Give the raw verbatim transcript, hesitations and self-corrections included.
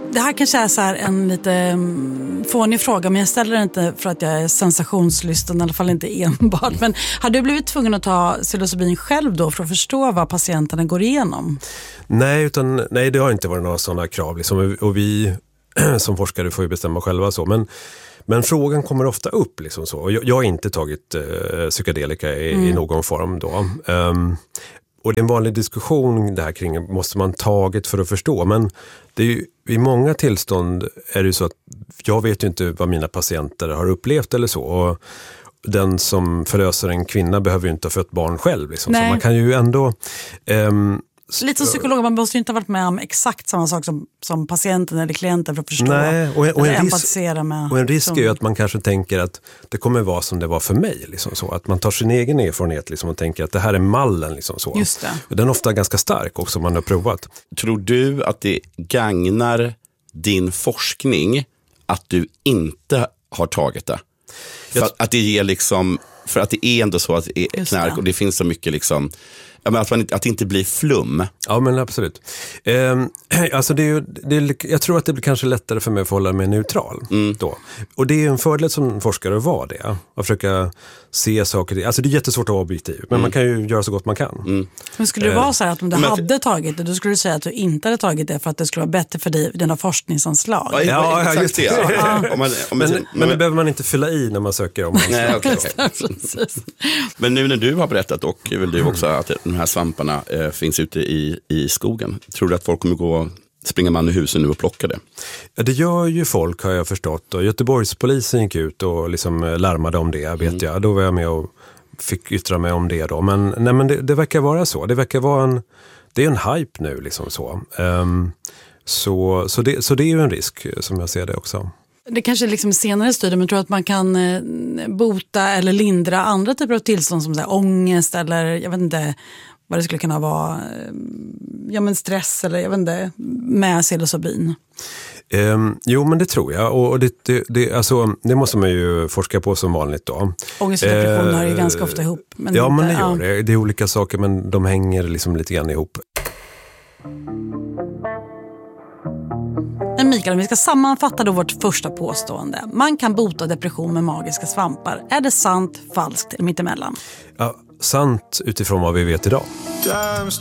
Det här kanske är så här en lite fånig fråga, men jag ställer det inte för att jag är sensationslysten, i alla fall inte enbart. Men har du blivit tvungen att ta psilocybin själv då för att förstå vad patienterna går igenom? Nej, utan, nej det har inte varit några sådana krav. Liksom, och vi som forskare får ju bestämma själva så. Men, men frågan kommer ofta upp. Liksom så. Jag, jag har inte tagit eh, psykedelika i, mm. i någon form då. Um, Och det är en vanlig diskussion det här kring, måste man tagit för att förstå. Men det är ju, i många tillstånd är det ju så att jag vet ju inte vad mina patienter har upplevt eller så. Och den som förlöser en kvinna behöver ju inte ha fött barn själv. Liksom. Så man kan ju ändå... Um, Lite som psykolog, man måste ju inte ha varit med om exakt samma sak som, som patienten eller klienten för att förstå. Nej, och, och, en risk, med, och en risk som... är ju att man kanske tänker att det kommer vara som det var för mig. Liksom så. Att man tar sin egen erfarenhet liksom, och tänker att det här är mallen. Liksom så. Just det. Den är ofta ganska stark också, man har provat. Tror du att det gagnar din forskning att du inte har tagit det? För att, att det ger liksom, för att det är ändå så att det är knark och det finns så mycket liksom... Ja, men att, man, att det inte blir flum. Ja, men absolut. Eh, alltså det är ju, det är, jag tror att det blir kanske lättare för mig att förhålla mig neutral. Mm. Då. Och det är en fördel som forskare att vara det. Att försöka se saker. Alltså det är jättesvårt att vara objektiv. Men mm. man kan ju göra så gott man kan. Mm. Men skulle det vara så här att om du men, hade tagit det, då skulle du säga att du inte hade tagit det för att det skulle vara bättre för dig, dina forskningsanslag. Ja, ja, ja just det. Ja. Ja. Om man, om man, men, men, men det behöver man inte fylla i när man söker om anslag. Nej, okay, okay. Men nu när du har berättat och vill du också att de här svamparna eh, finns ute i, i skogen. Tror du att folk kommer gå springa man i husen nu och plocka det? Ja, det gör ju folk har jag förstått. Och Göteborgspolisen gick ut och liksom larmade om det, vet mm. jag. Då var jag med och fick yttra mig om det då. Men, nej, men det, det verkar vara så. Det verkar vara en, det är en hype nu liksom så. Um, så, så, det, så det är ju en risk som jag ser det också. Det kanske är liksom senare studier, men jag tror att man kan bota eller lindra andra typer av tillstånd som så här, ångest eller jag vet inte vad det skulle kunna vara, ja men stress eller jag vet inte, med psilocybin. Um, jo, men det tror jag. Och det, det, det, alltså, det måste man ju forska på som vanligt då. Ångest och depression uh, hör ju ganska ofta ihop. Men ja, inte, men det gör ja. det. Det är olika saker, men de hänger liksom lite grann ihop. Mikael, vi ska sammanfatta då vårt första påstående. Man kan bota depression med magiska svampar. Är det sant, falskt eller mittemellan? Ja, sant utifrån vad vi vet idag.